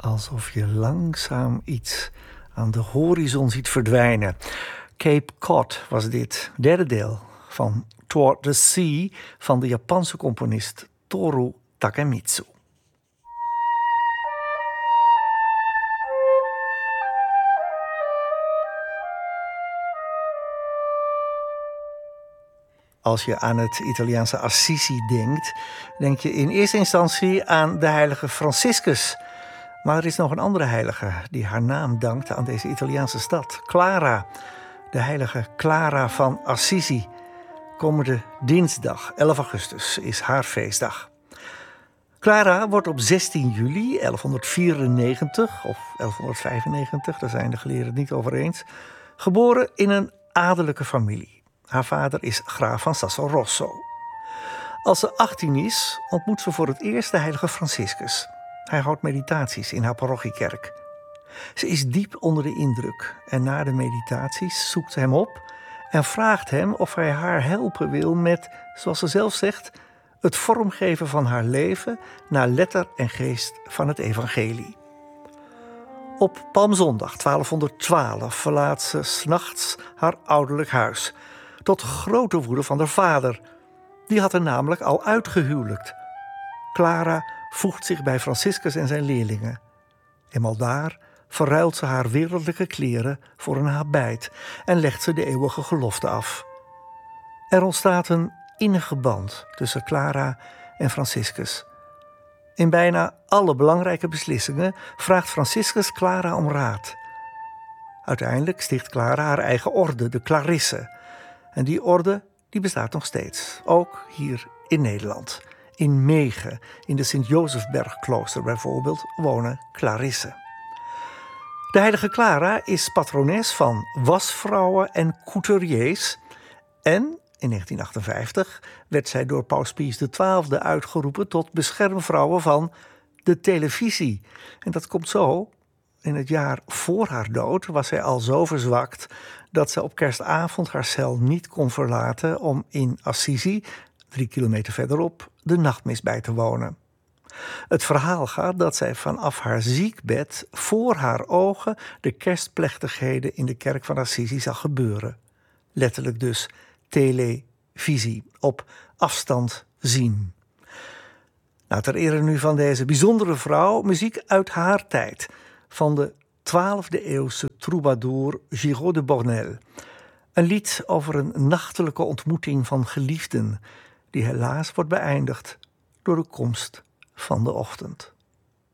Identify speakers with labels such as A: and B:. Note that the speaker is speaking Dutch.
A: Alsof je langzaam iets aan de horizon ziet verdwijnen. Cape Cod was dit, derde deel van Toward the Sea van de Japanse componist Toru Takemitsu. Als je aan het Italiaanse Assisi denkt, denk je in eerste instantie aan de heilige Franciscus. Maar er is nog een andere heilige die haar naam dankt aan deze Italiaanse stad, Clara. De heilige Clara van Assisi. Komende dinsdag, 11 augustus, is haar feestdag. Clara wordt op 16 juli 1194 of 1195, daar zijn de geleerden het niet over eens, geboren in een adellijke familie. Haar vader is graaf van Sasso Rosso. Als ze 18 is, ontmoet ze voor het eerst de heilige Franciscus. Hij houdt meditaties in haar parochiekerk. Ze is diep onder de indruk en na de meditaties zoekt ze hem op en vraagt hem of hij haar helpen wil met, zoals ze zelf zegt, het vormgeven van haar leven naar letter en geest van het evangelie. Op Palmzondag 1212 verlaat ze 's nachts haar ouderlijk huis, tot grote woede van haar vader. Die had er namelijk al uitgehuwelijkt. Clara voegt zich bij Franciscus en zijn leerlingen. Eenmaal daar verruilt ze haar wereldlijke kleren voor een habit en legt ze de eeuwige gelofte af. Er ontstaat een innige band tussen Clara en Franciscus. In bijna alle belangrijke beslissingen vraagt Franciscus Clara om raad. Uiteindelijk sticht Clara haar eigen orde, de Clarissen. En die orde die bestaat nog steeds, ook hier in Nederland. In Megen, in de Sint-Jozefbergklooster bijvoorbeeld, wonen Clarissen. De heilige Clara is patrones van wasvrouwen en couturiers. En in 1958 werd zij door Paus Pius XII uitgeroepen tot beschermvrouwe van de televisie. En dat komt zo. In het jaar voor haar dood was zij al zo verzwakt dat ze op kerstavond haar cel niet kon verlaten om in Assisi, 3 kilometer verderop, de nachtmis bij te wonen. Het verhaal gaat dat zij vanaf haar ziekbed voor haar ogen de kerstplechtigheden in de kerk van Assisi zag gebeuren. Letterlijk dus televisie, op afstand zien. Nou, ter ere nu van deze bijzondere vrouw, muziek uit haar tijd, van de 12e eeuwse troubadour Giraud de Bornel. Een lied over een nachtelijke ontmoeting van geliefden, die helaas wordt beëindigd door de komst van de ochtend.